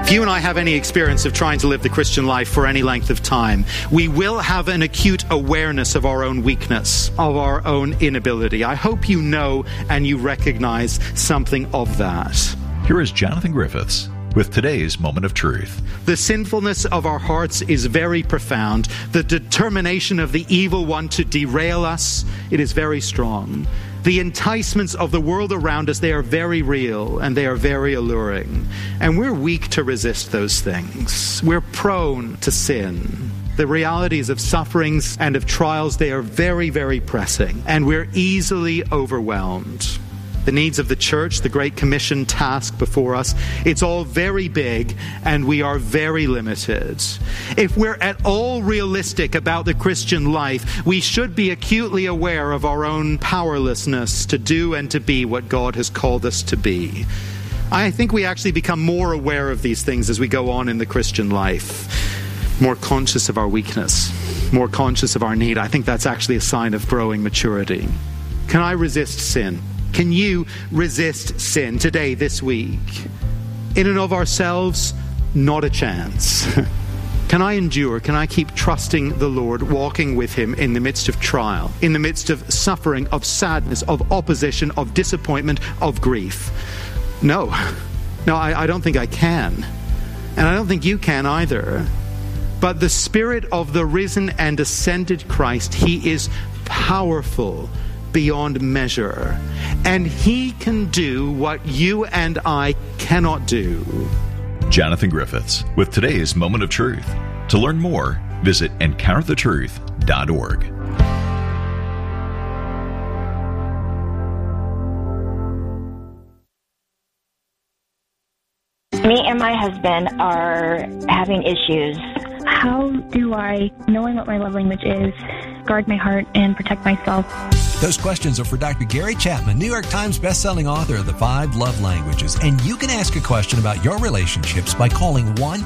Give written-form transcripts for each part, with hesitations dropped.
If you and I have any experience of trying to live the Christian life for any length of time, we will have an acute awareness of our own weakness, of our own inability. I hope you know and you recognize something of that. Here is Jonathan Griffiths with today's Moment of Truth. The sinfulness of our hearts is very profound. The determination of the evil one to derail us, it is very strong. The enticements of the world around us, they are very real and they are very alluring. And we're weak to resist those things. We're prone to sin. The realities of sufferings and of trials, they are very, very pressing. And we're easily overwhelmed. The needs of the church, the Great Commission task before us, it's all very big and we are very limited. If we're at all realistic about the Christian life, we should be acutely aware of our own powerlessness to do and to be what God has called us to be. I think we actually become more aware of these things as we go on in the Christian life, more conscious of our weakness, more conscious of our need. I think that's actually a sign of growing maturity. Can I resist sin? Can you resist sin today, this week? In and of ourselves, not a chance. Can I endure? Can I keep trusting the Lord, walking with Him in the midst of trial, in the midst of suffering, of sadness, of opposition, of disappointment, of grief? No, I don't think I can. And I don't think you can either. But the Spirit of the risen and ascended Christ, He is powerful beyond measure. And He can do what you and I cannot do. Jonathan Griffiths with today's Moment of Truth. To learn more, visit EncounterTheTruth.org. Me and my husband are having issues. How do I, knowing what my love language is, guard my heart and protect myself? Those questions are for Dr. Gary Chapman, New York Times bestselling author of The 5 Love Languages. And you can ask a question about your relationships by calling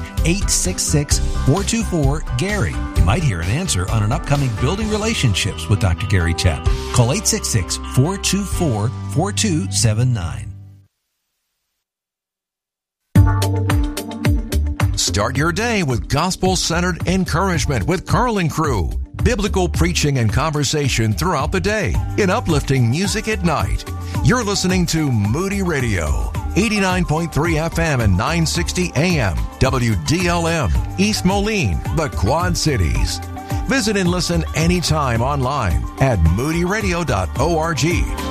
1-866-424-GARY. You might hear an answer on an upcoming Building Relationships with Dr. Gary Chapman. Call 866-424-4279. Start your day with gospel-centered encouragement with Carl and Crew. Biblical preaching and conversation throughout the day in uplifting music at night. You're listening to Moody Radio, 89.3 FM and 960 AM, WDLM, East Moline, the Quad Cities. Visit and listen anytime online at moodyradio.org.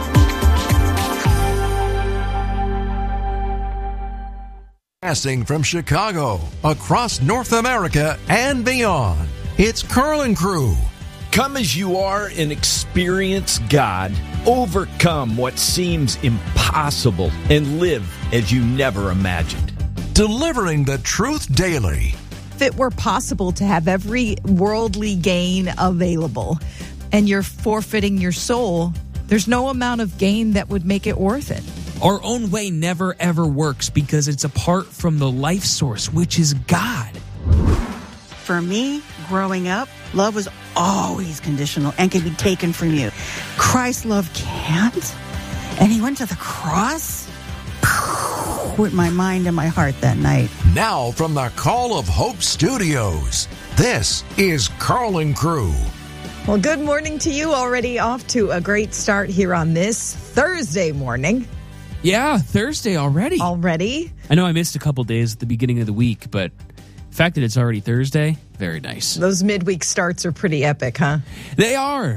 Passing from Chicago, across North America and beyond, it's Carl and Crew. Come as you are and experience God. Overcome what seems impossible and live as you never imagined. Delivering the truth daily. If it were possible to have every worldly gain available and you're forfeiting your soul, there's no amount of gain that would make it worth it. Our own way never ever works because it's apart from the life source, which is God. For me, growing up, love was always conditional and can be taken from you. Christ's love can't. And He went to the cross with my mind and my heart that night. Now from the Call of Hope Studios, this is Carl and Crew. Well, good morning to you. Already off to a great start here on this Thursday morning. Yeah, Thursday already. I know I missed a couple days at the beginning of the week, but the fact that it's already Thursday, very nice. Those midweek starts are pretty epic, huh? They are.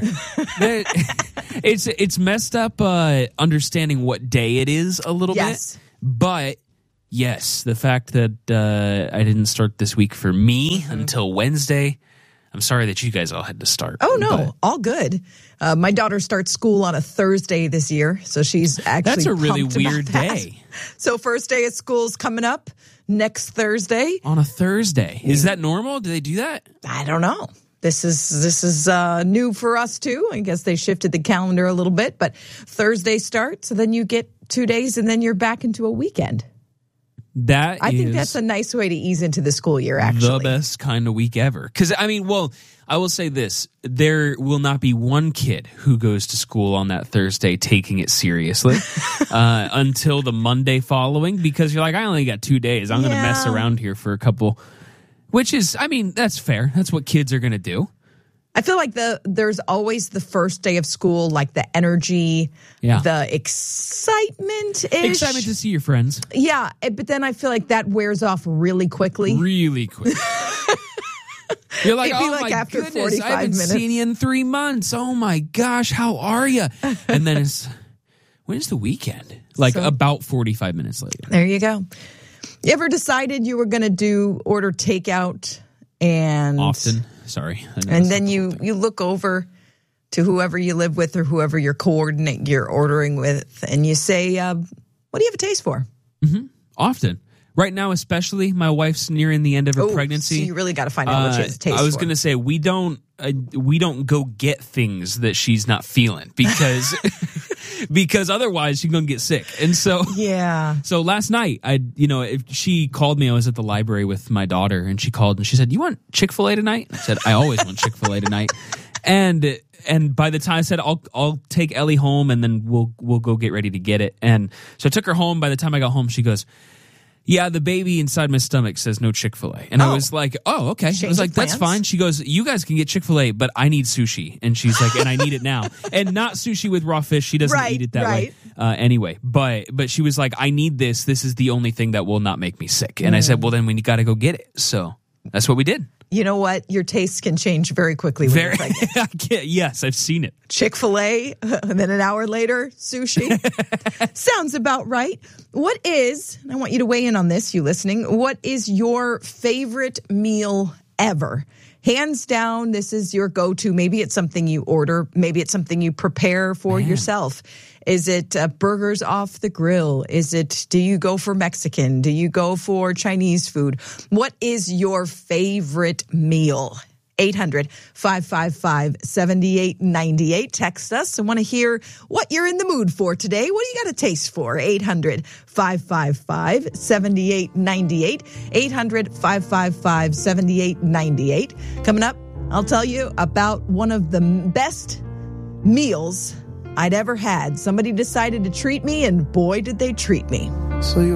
It's messed up understanding what day it is a little bit. But yes, the fact that I didn't start this week for me until Wednesday, I'm sorry that you guys all had to start. Oh, no, all good. My daughter starts school on a Thursday this year, so she's actually That's a really pumped weird about that. day. So first day of school's coming up next Thursday. On a Thursday. Is that normal? Do they do that? I don't know. This is new for us, too. I guess they shifted the calendar a little bit, but Thursday starts, so then you get 2 days, and then you're back into a weekend. I think that's a nice way to ease into the school year, actually. The best kind of week ever. Because, I mean, well, I will say this. There will not be one kid who goes to school on that Thursday taking it seriously until the Monday following, because you're like, I only got 2 days. I'm going to mess around here for a couple, which is, I mean, that's fair. That's what kids are going to do. I feel like there's always the first day of school, like the energy, the excitement-ish. Excitement to see your friends. Yeah, but then I feel like that wears off really quickly. Really quick. You're like, maybe oh like my after goodness, 45 I haven't minutes. seen you in 3 months. Oh my gosh, how are you? And then when's the weekend? Like about 45 minutes later. There you go. You ever decided you were going to order takeout and... Often. Sorry. And then you look over to whoever you live with or whoever you're ordering with, and you say, what do you have a taste for? Mm-hmm. Often. Right now, especially, my wife's nearing the end of her pregnancy. So you really got to find out what she has a taste for. I was going to say, we don't go get things that she's not feeling because because otherwise she's going to get sick. And so So last night, if she called me, I was at the library with my daughter, and she called and she said, "You want Chick-fil-A tonight?" I said, "I always want Chick-fil-A tonight." And by the time I said, I'll take Ellie home and then we'll go get ready to get it. And so I took her home. By the time I got home, she goes, "Yeah, the baby inside my stomach says no Chick-fil-A." And I was like, "Oh, okay." I was like, "That's fine." She goes, "You guys can get Chick-fil-A, but I need sushi." And she's like, "And I need it now." And not sushi with raw fish. She doesn't eat it that way anyway. But she was like, "I need this. This is the only thing that will not make me sick." And I said, "Well, then we got to go get it." So that's what we did. You know what? Your tastes can change very quickly when you're pregnant. Yes, I've seen it. Chick-fil-A, and then an hour later, sushi. Sounds about right. What is, and I want you to weigh in on this, you listening, what is your favorite meal ever? Hands down, this is your go-to. Maybe it's something you order. Maybe it's something you prepare for yourself. Is it burgers off the grill? Do you go for Mexican? Do you go for Chinese food? What is your favorite meal? 800-555-7898. Text us. I want to hear what you're in the mood for today. What do you got a taste for? 800-555-7898. 800-555-7898. Coming up, I'll tell you about one of the best meals I'd ever had. Somebody decided to treat me, and boy, did they treat me. So you